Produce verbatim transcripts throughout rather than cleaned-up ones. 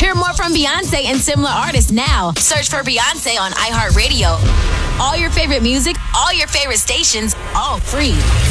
Hear more from Beyonce and similar artists now. Search for Beyonce on iHeartRadio. All your favorite music, all your favorite stations, all free.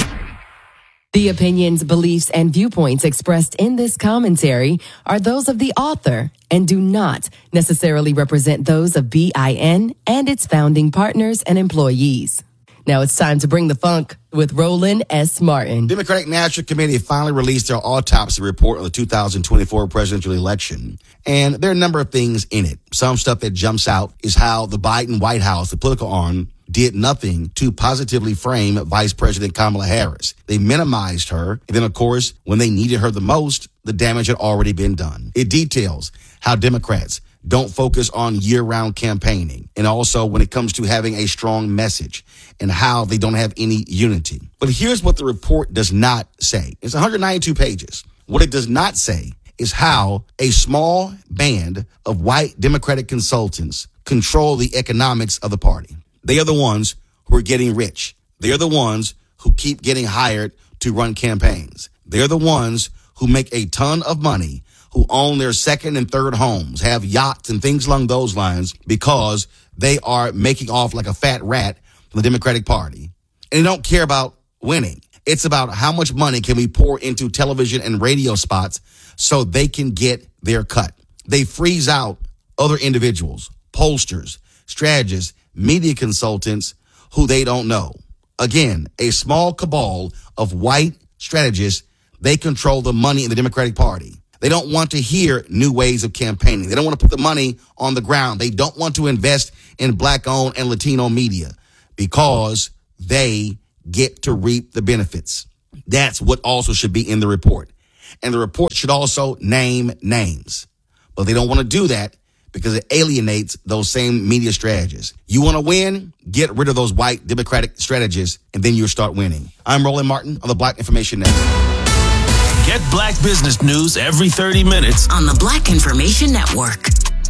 The opinions, beliefs, and viewpoints expressed in this commentary are those of the author and do not necessarily represent those of B I N and its founding partners and employees. Now it's time to bring the funk with Roland S. Martin. Democratic National Committee finally released their autopsy report on the two thousand twenty-four presidential election. And there are a number of things in it. Some stuff that jumps out is how the Biden White House, the political arm, did nothing to positively frame Vice President Kamala Harris. They minimized her. And then, of course, when they needed her the most, the damage had already been done. It details how Democrats don't focus on year-round campaigning, and also when it comes to having a strong message and how they don't have any unity. But here's what the report does not say. It's one hundred ninety-two pages. What it does not say is how a small band of white Democratic consultants control the economics of the party. They are the ones who are getting rich. They are the ones who keep getting hired to run campaigns. They're the ones who make a ton of money, who own their second and third homes, have yachts and things along those lines because they are making off like a fat rat from the Democratic Party. And they don't care about winning. It's about how much money can we pour into television and radio spots so they can get their cut. They freeze out other individuals, pollsters, strategists, media consultants who they don't know. Again, a small cabal of white strategists. They control the money in the Democratic Party. They don't want to hear new ways of campaigning. They don't want to put the money on the ground. They don't want to invest in black-owned and Latino media because they get to reap the benefits. That's what also should be in the report. And the report should also name names. But they don't want to do that because it alienates those same media strategists. You want to win? Get rid of those white Democratic strategists, and then you'll start winning. I'm Roland Martin on the Black Information Network. Get Black business news every thirty minutes on the Black Information Network.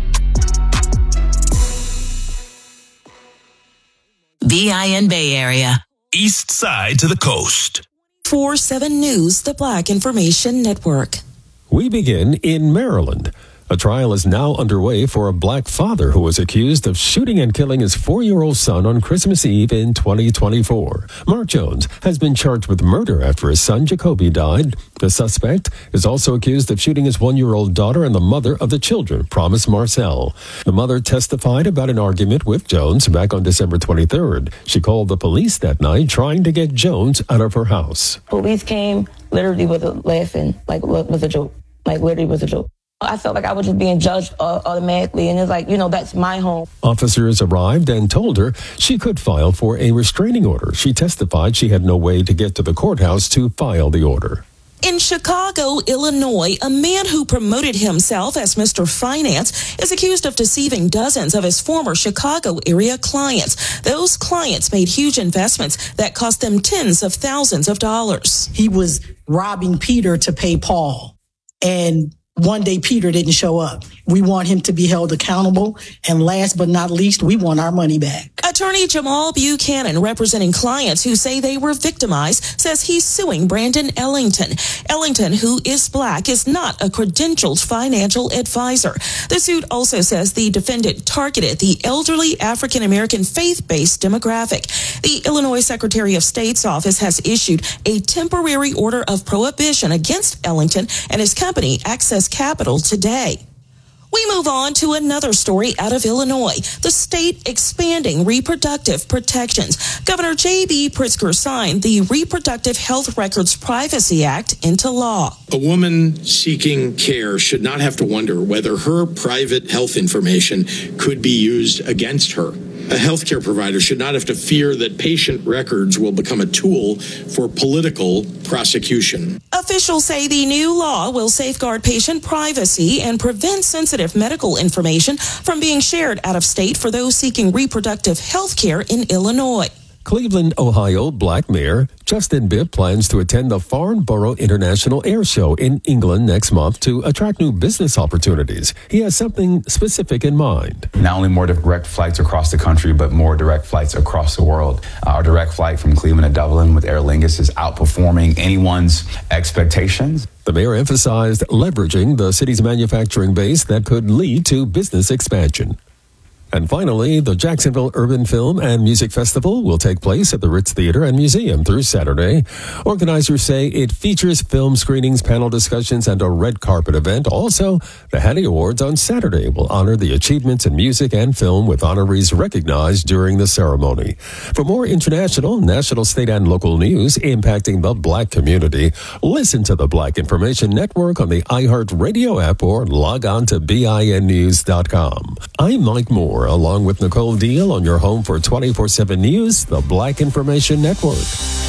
B I N Bay Area. East side to the coast. four seven News, the Black Information Network. We begin in Maryland. A trial is now underway for a black father who was accused of shooting and killing his four-year-old son on Christmas Eve in twenty twenty-four. Mark Jones has been charged with murder after his son Jacoby died. The suspect is also accused of shooting his one-year-old daughter and the mother of the children, Promise Marcel. The mother testified about an argument with Jones back on December twenty-third. She called the police that night trying to get Jones out of her house. Police came literally with a laughing, like with a joke, like literally with a joke. I felt like I was just being judged uh, automatically, and it's like, you know, that's my home. Officers arrived and told her she could file for a restraining order. She testified she had no way to get to the courthouse to file the order. In Chicago, Illinois, a man who promoted himself as Mister Finance is accused of deceiving dozens of his former Chicago area clients. Those clients made huge investments that cost them tens of thousands of dollars. He was robbing Peter to pay Paul, and one day Peter didn't show up. We want him to be held accountable. And last but not least, we want our money back. Attorney Jamal Buchanan, representing clients who say they were victimized, says he's suing Brandon Ellington. Ellington, who is black, is not a credentialed financial advisor. The suit also says the defendant targeted the elderly African-American faith-based demographic. The Illinois Secretary of State's office has issued a temporary order of prohibition against Ellington and his company, Access Capital, today. We move on to another story out of Illinois, the state expanding reproductive protections. Governor J B. Pritzker signed the Reproductive Health Records Privacy Act into law. A woman seeking care should not have to wonder whether her private health information could be used against her. A healthcare provider should not have to fear that patient records will become a tool for political prosecution. Officials say the new law will safeguard patient privacy and prevent sensitive medical information from being shared out of state for those seeking reproductive health care in Illinois. Cleveland, Ohio Black Mayor Justin Bibb plans to attend the Farnborough International Air Show in England next month to attract new business opportunities. He has something specific in mind. Not only more direct flights across the country, but more direct flights across the world. Our direct flight from Cleveland to Dublin with Aer Lingus is outperforming anyone's expectations. The mayor emphasized leveraging the city's manufacturing base that could lead to business expansion. And finally, the Jacksonville Urban Film and Music Festival will take place at the Ritz Theater and Museum through Saturday. Organizers say it features film screenings, panel discussions, and a red carpet event. Also, the Hattie Awards on Saturday will honor the achievements in music and film with honorees recognized during the ceremony. For more international, national, state, and local news impacting the Black community, listen to the Black Information Network on the iHeartRadio app or log on to B I N news dot com. I'm Mike Moore, along with Nicole Deal on your home for twenty-four seven News, the Black Information Network.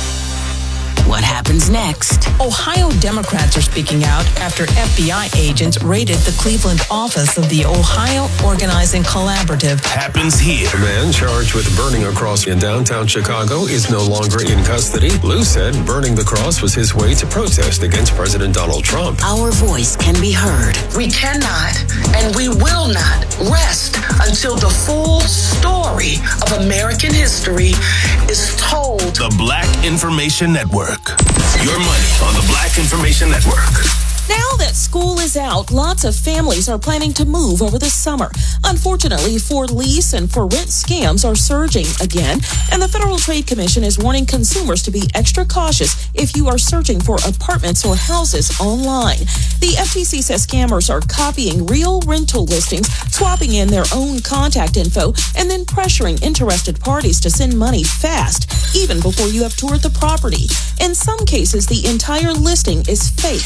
What happens next? Ohio Democrats are speaking out after F B I agents raided the Cleveland office of the Ohio Organizing Collaborative. Happens here. The man charged with burning a cross in downtown Chicago is no longer in custody. Lou said burning the cross was his way to protest against President Donald Trump. Our voice can be heard. We cannot and we will not rest until the full story of American history is told. The Black Information Network. Your money on the Black Information Network. Now that school is out, lots of families are planning to move over the summer. Unfortunately, for lease and for rent scams are surging again, and the Federal Trade Commission is warning consumers to be extra cautious if you are searching for apartments or houses online. The F T C says scammers are copying real rental listings, swapping in their own contact info, and then pressuring interested parties to send money fast, even before you have toured the property. In some cases, the entire listing is fake.